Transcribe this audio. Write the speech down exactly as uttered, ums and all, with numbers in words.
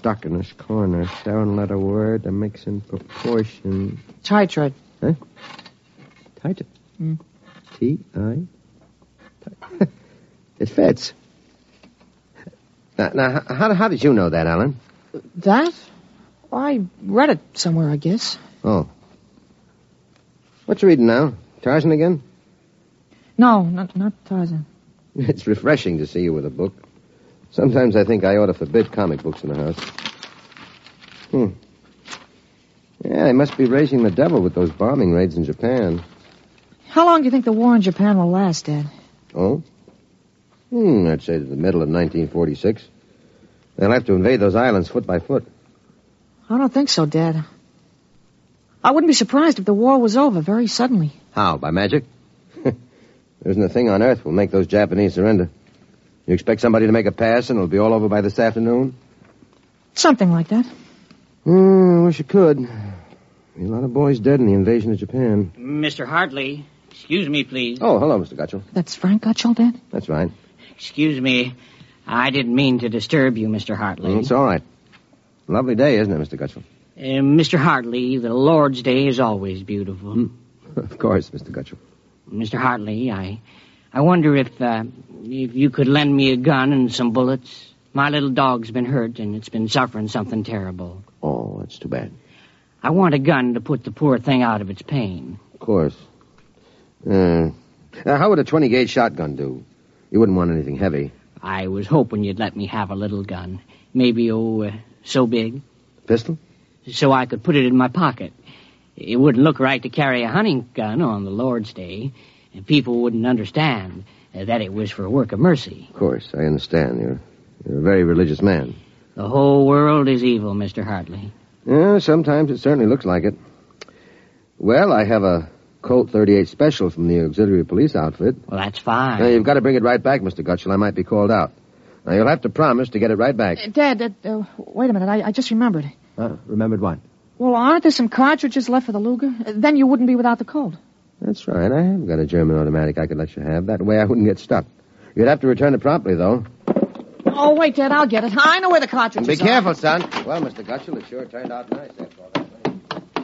stuck in this corner. Seven-letter word, a mix in proportion. Titrate. Huh? Titrate? Mm. T I It fits. Now, now how, how did you know that, Alan? That? I read it somewhere, I guess. Oh. What you reading now? Tarzan again? No, not not Tarzan. It's refreshing to see you with a book. Sometimes I think I ought to forbid comic books in the house. Hmm. Yeah, they must be raising the devil with those bombing raids in Japan. How long do you think the war in Japan will last, Dad? Oh? Hmm, I'd say to the middle of nineteen forty-six. They'll have to invade those islands foot by foot. I don't think so, Dad. I wouldn't be surprised if the war was over very suddenly. How, by magic? There isn't a thing on earth will make those Japanese surrender. You expect somebody to make a pass and it'll be all over by this afternoon? Something like that. Hmm, I wish it could. A lot of boys dead in the invasion of Japan. Mister Hartley, excuse me, please. Oh, hello, Mister Gutchell. That's Frank Gutchell, Dad? That's right. Excuse me. I didn't mean to disturb you, Mister Hartley. Mm, it's all right. Lovely day, isn't it, Mister Gutchell? Uh, Mister Hartley, the Lord's Day is always beautiful. Mm. Of course, Mister Gutchell. Mister Hartley, I I wonder if, uh, if you could lend me a gun and some bullets. My little dog's been hurt, and it's been suffering something terrible. Oh, that's too bad. I want a gun to put the poor thing out of its pain. Of course. Uh, how would a twenty-gauge shotgun do? You wouldn't want anything heavy. I was hoping you'd let me have a little gun. Maybe, oh, uh, so big. Pistol? So I could put it in my pocket. It wouldn't look right to carry a hunting gun on the Lord's Day, and people wouldn't understand uh, that it was for a work of mercy. Of course, I understand. You're, you're a very religious man. The whole world is evil, Mister Hartley. Yeah, sometimes it certainly looks like it. Well, I have a Colt thirty-eight Special from the auxiliary police outfit. Well, that's fine. Now, you've got to bring it right back, Mister Gutchell. I might be called out. Now, you'll have to promise to get it right back. Uh, Dad, uh, uh, wait a minute. I, I just remembered. Uh, remembered what? Well, aren't there some cartridges left for the Luger? Uh, then you wouldn't be without the Colt. That's right. I have got a German automatic I could let you have. That way I wouldn't get stuck. You'd have to return it promptly, though. Oh, wait, Dad, I'll get it. I know where the cartridges Be are. careful, son. Well, Mister Gutchell, it sure turned out nice, eh?